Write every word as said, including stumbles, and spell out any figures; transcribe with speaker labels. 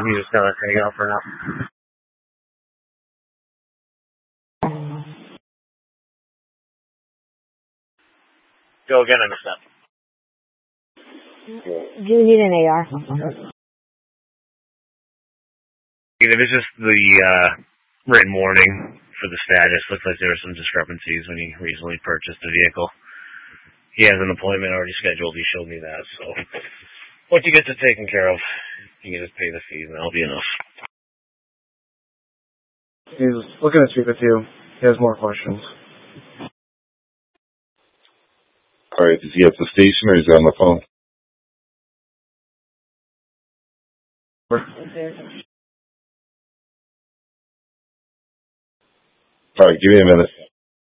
Speaker 1: You just gotta hang out for now. Go again, I missed that.
Speaker 2: Do you need an A R?
Speaker 1: It was just the uh, written warning for the status. Looks like there were some discrepancies when he recently purchased the vehicle. He has an appointment already scheduled. He showed me that. So once he gets it taken care of, you can just pay the fees, and that'll be enough.
Speaker 3: He's looking to speak with you. He has more questions.
Speaker 4: All right. Is he at the station or is he on the phone? All right. Give me a minute.